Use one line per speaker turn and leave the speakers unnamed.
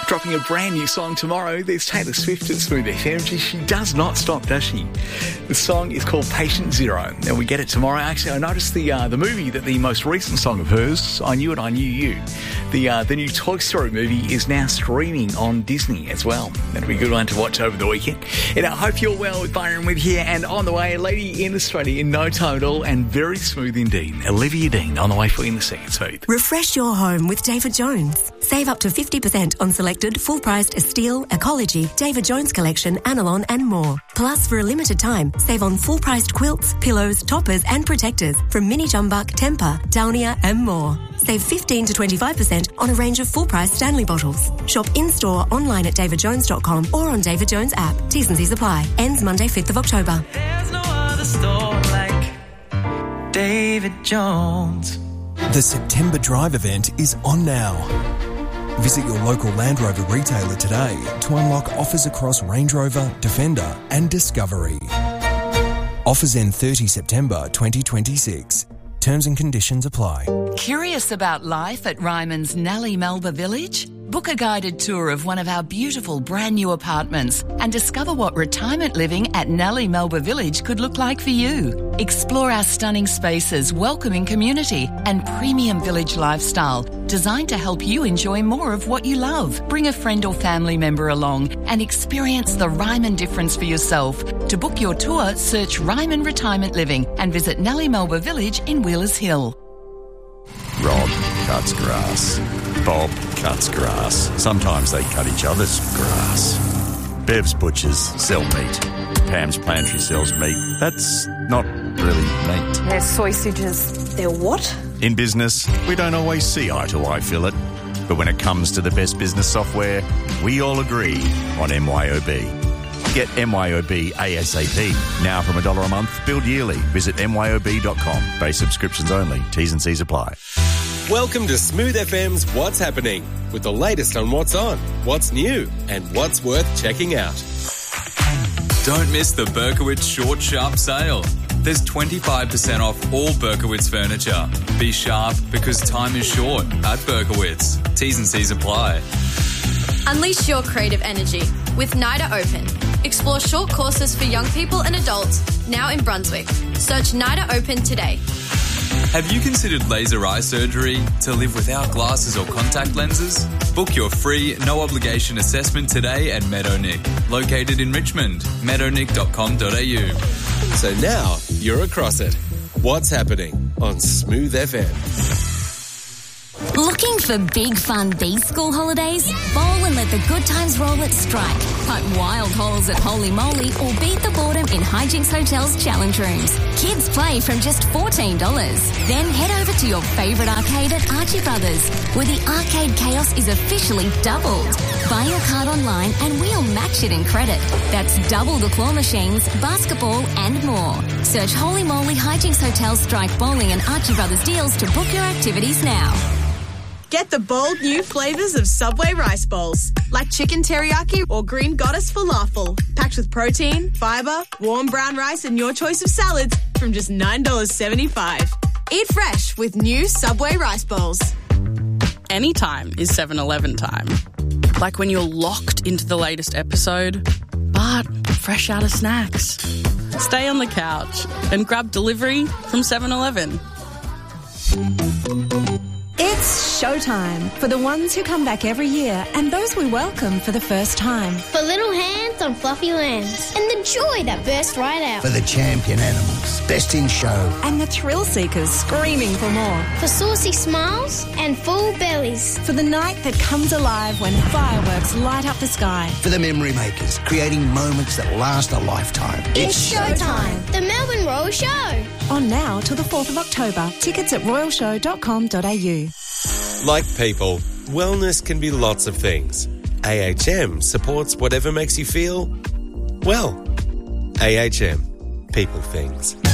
dropping a brand new song tomorrow. There's Taylor Swift at Smooth FM. She does not stop, does she? The song is called Patient Zero, and we get it tomorrow. Actually, I noticed the movie that the most recent song of hers, I Knew It, I Knew You, the new Toy Story movie is now streaming on Disney as well. That'll be a good one to watch over the weekend. And I hope you're well with Byron with here, and on the way, a lady in Australia in no time at all, and very smooth indeed. Olivia Dean on the way for you in the second Smooth.
Refresh your home with David Jones. Save up to 50% on selected full-priced Estile, Ecology, David Jones Collection, Anilon and more. Plus, for a limited time, save on full-priced quilts, pillows, toppers and protectors from Mini Jumbuck, Temper, Downia and more. Save 15 to 25% on a range of full-price Stanley bottles. Shop in-store, online at davidjones.com or on David Jones app. T's and C's apply. Ends Monday, 5th of October.
There's no other store like David Jones.
The September Drive event is on now. Visit your local Land Rover retailer today to unlock offers across Range Rover, Defender and Discovery. Offers end 30 September 2026. Terms and conditions apply.
Curious about life at Ryman's Nellie Melba Village? Book a guided tour of one of our beautiful brand new apartments and discover what retirement living at Nellie Melba Village could look like for you. Explore our stunning spaces, welcoming community and premium village lifestyle designed to help you enjoy more of what you love. Bring a friend or family member along and experience the Ryman difference for yourself. To book your tour, search Ryman Retirement Living and visit Nellie Melba Village in Wheelers Hill.
Rob cuts grass. Bob cuts grass. Sometimes they cut each other's grass. Bev's butchers sell meat. Pam's pantry sells meat. That's not really meat.
They're sausages. They're what?
In business, we don't always see eye to eye, Philip. But when it comes to the best business software, we all agree on MYOB. Get MYOB ASAP. Now from $1 a month, billed yearly. Visit myob.com. Base subscriptions only. T's and C's apply.
Welcome to Smooth FM's What's Happening, with the latest on what's on, what's new, and what's worth checking out.
Don't miss the Berkowitz Short Sharp Sale. There's 25% off all Berkowitz furniture. Be sharp because time is short at Berkowitz. T's and C's apply.
Unleash your creative energy with NIDA Open. Explore short courses for young people and adults now in Brunswick. Search NIDA Open today.
Have you considered laser eye surgery to live without glasses or contact lenses? Book your free, no-obligation assessment today at Meadownick, located in Richmond, meadownick.com.au.
So now you're across it. What's happening on Smooth FM?
Looking for big fun these school holidays? Bowl and let the good times roll at Strike. Putt wild holes at Holy Moly or beat the boredom in Hijinks Hotel's challenge rooms. Kids play from just $14. Then head over to your favourite arcade at Archie Brothers, where the arcade chaos is officially doubled. Buy your card online and we'll match it in credit. That's double the claw machines, basketball and more. Search Holy Moly Hijinks Hotel Strike Bowling and Archie Brothers deals to book your activities now.
Get the bold new flavours of Subway rice bowls, like chicken teriyaki or green goddess falafel, packed with protein, fibre, warm brown rice and your choice of salads from just $9.75. Eat fresh with new Subway rice bowls.
Anytime is 7-Eleven time. Like when you're locked into the latest episode, but fresh out of snacks. Stay on the couch and grab delivery from 7-Eleven.
It's showtime for the ones who come back every year and those we welcome for the first time.
For little hands on fluffy lambs and the joy that burst right out.
For the champion animals, best in show.
And the thrill seekers screaming for more.
For saucy smiles and full bellies.
For the night that comes alive when fireworks light up the sky.
For the memory makers, creating moments that last a lifetime.
It's showtime. The Melbourne Royal Show.
On now till the 4th of October. Tickets at royalshow.com.au.
Like people, wellness can be lots of things. AHM supports whatever makes you feel well. AHM. People things.